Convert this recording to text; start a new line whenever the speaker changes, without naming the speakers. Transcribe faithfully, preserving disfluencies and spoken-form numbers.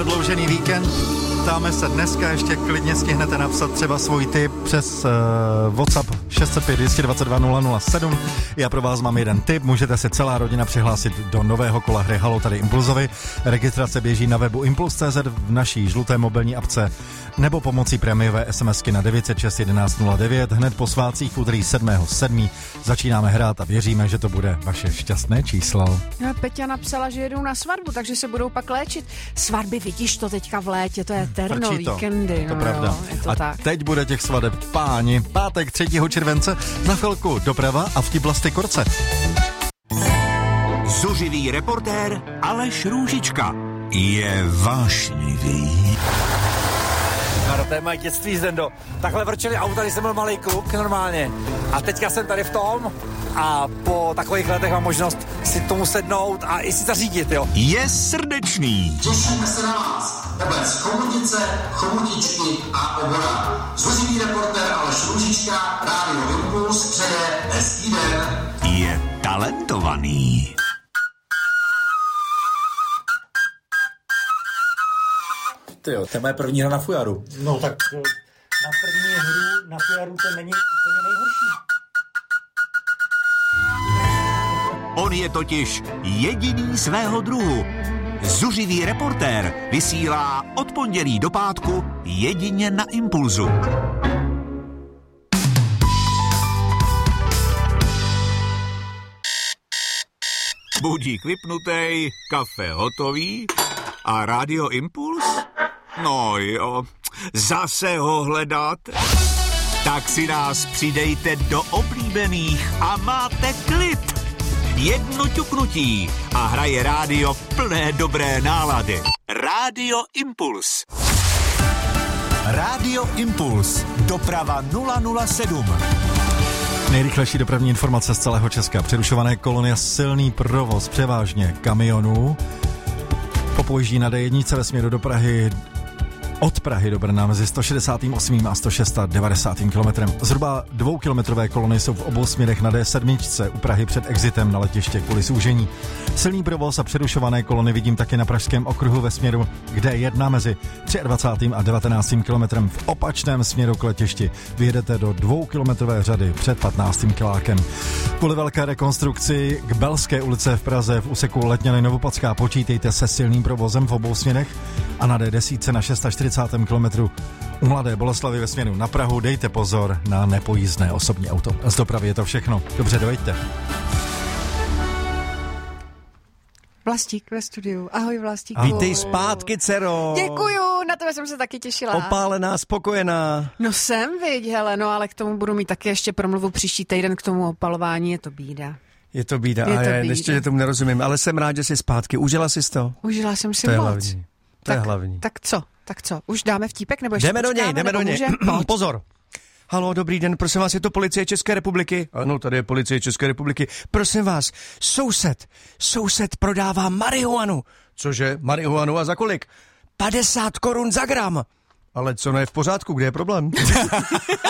Prodloužený víkend, ptáme se dneska, ještě klidně stihnete napsat třeba svůj tip přes uh, WhatsApp šest set pět dvě dva dva nula nula sedm. Já pro vás mám jeden tip, můžete se celá rodina přihlásit do nového kola hry Halo tady Impulzovi. Registrace běží na webu impuls tečka cé zet v naší žluté mobilní apce nebo pomocí prémiové SMSky na devět set šest jedenáct nula devět. Hned po svátcích v úterý sedmého sedmého začínáme hrát a věříme, že to bude vaše šťastné číslo.
No, Peťa napsala, že jedou na svatbu, takže se budou pak léčit. Svatby, vidíš to teďka v létě, to je terno,
Prčí to.
víkendy.
To
no,
pravda.
Jo, je to
a
tak.
teď bude těch svadeb páni. Pátek třetího července, za chvilku doprava a vtip Vlasty Korce.
Zuřivý reportér Aleš Růžička je vášnivý.
No, to je moje dětství, Zdendo. Takhle vrčeli auta, když jsem byl malý kluk, normálně. A teďka jsem tady v tom a po takových letech mám možnost si tomu sednout a i si zařídit, jo.
Je srdečný.
Těšíme se na vás. Obec Chomutice, Chomutičky a Obora. Zuřivý reportér Aleš Růžička, Rádio Impuls přeje hezký den.
Je talentovaný.
Ty jo, to je moje první hra na fujaru.
No tak na první hru na fujaru to není úplně nejhorší.
On je totiž jediný svého druhu. Zuřivý reportér vysílá od pondělí do pátku jedině na Impulzu. Budík vypnutej, kafe hotový a Radio Impuls? No jo, zase ho hledáte? Tak si nás přidejte do oblíbených a máte klid. Jedno ťuknutí a hraje rádio plné dobré nálady. Rádio Impuls. Rádio Impuls. Doprava nula nula sedm.
Nejrychlejší dopravní informace z celého Česka. Přerušované kolony a silný provoz převážně kamionů. Popojíždí na dé jedna ve směru do Prahy od Prahy do Brna mezi sto šedesát osm a sto devadesát šest kilometrem. Zhruba dvoukilometrové kolony jsou v obou směrech na dé sedm u Prahy před exitem na letiště kvůli zúžení. Silný provoz a přerušované kolony vidím taky na pražském okruhu ve směru k dé jedna mezi dvacátým třetím a devatenáctým kilometrem. V opačném směru k letišti vyjedete do dvoukilometrové řady před patnáctým kilákem. Kvůli velké rekonstrukci k Belské ulice v Praze v úseku Letňany Novopadská počítejte se silným provozem v obou směrech a na dé deset na čtyřicátém šestém kilometru u Mladé Boleslavi ve směru na Prahu dejte pozor na nepojízdné osobní auto. Z dopravy je to všechno. Dobře, dojďte.
Vlastík ve studiu. Ahoj, Vlastíku.
Vítej zpátky, dcero.
Děkuju, na tebe jsem se taky těšila.
Opálená, spokojená.
No jsem, viď, hele, no ale k tomu budu mít taky ještě promluvu příští týden k tomu opalování, je to bída.
Je to bída,
je
a
to
já
bída.
ještě tomu nerozumím, ale jsem rád, že jsi zpátky. Užila jsi to?
Užila jsem si
to je
moc.
hlavní. To
tak,
je hlavní.
Tak co, tak co, už dáme vtípek, nebo ještě
jdeme
počkáme,
do něj, jdeme do něj.
Může?
Pozor. Halo, dobrý den, prosím vás, je to policie České republiky? Ano, tady je policie České republiky. Prosím vás, soused, soused prodává marihuanu. Cože, marihuanu a za kolik? padesát korun za gram. Ale co ne v pořádku, kde je problém?